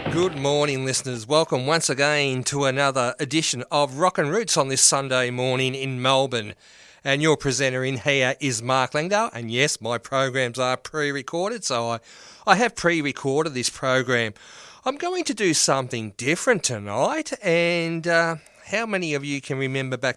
Good morning, listeners. Welcome once again to another edition of Rock and Roots on this Sunday morning in Melbourne. And your presenter in here is Mark Langdale. And yes, my programs are pre-recorded, so I have pre-recorded this program. I'm going to do something different tonight, and how many of you can remember back